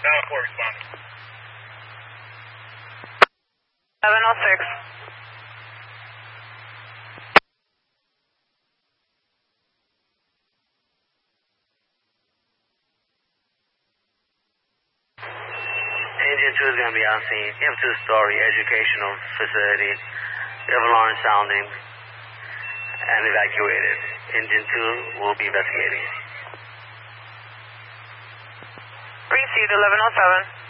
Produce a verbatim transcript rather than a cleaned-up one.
Dallas four responding. seven oh six. Engine two is going to be on scene. M two story educational facility. We have alarm sounding and evacuated. Engine two will be investigating. Received eleven oh seven.